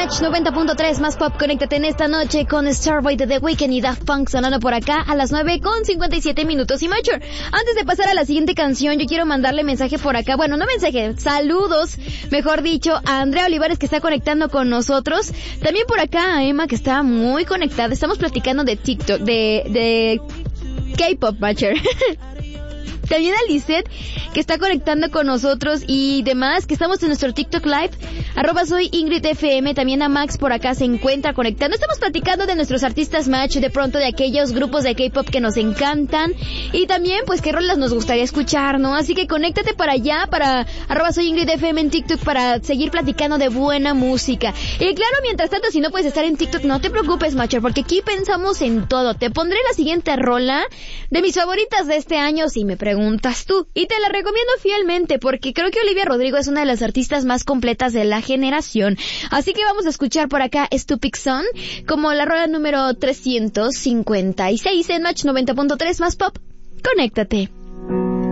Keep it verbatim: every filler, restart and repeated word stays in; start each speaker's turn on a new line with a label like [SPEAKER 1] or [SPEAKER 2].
[SPEAKER 1] Match noventa punto tres más pop, conéctate en esta noche con Starboy de The Weeknd y Daft Punk sonando por acá a las nueve con cincuenta y siete minutos. Y Macho, antes de pasar a la siguiente canción, yo quiero mandarle mensaje por acá, bueno, no mensaje, saludos, mejor dicho, a Andrea Olivares que está conectando con nosotros, también por acá a Emma que está muy conectada, estamos platicando de TikTok, de, de K-pop, Matcher. También a Lisette, que está conectando con nosotros y demás, que estamos en nuestro TikTok Live, arroba soy Ingrid F M, también a Max por acá se encuentra conectando. Estamos platicando de nuestros artistas match, de pronto de aquellos grupos de K-pop que nos encantan, y también pues qué rolas nos gustaría escuchar, ¿no? Así que conéctate para allá, para arroba soy Ingrid F M en TikTok, para seguir platicando de buena música. Y claro, mientras tanto, si no puedes estar en TikTok, no te preocupes, matcher, porque aquí pensamos en todo. Te pondré la siguiente rola de mis favoritas de este año, si me preguntas tú, y te la recomiendo fielmente porque creo que Olivia Rodrigo es una de las artistas más completas de la generación. Así que vamos a escuchar por acá Stupid Son como la rola número trescientos cincuenta y seis en Match noventa punto tres más pop. Conéctate.